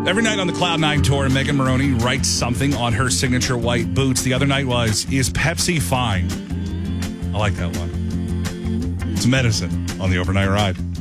Every night on the Cloud9 tour, Megan Moroney writes something on her signature white boots. The other night was, is Pepsi fine? I like that one. It's medicine on the overnight ride.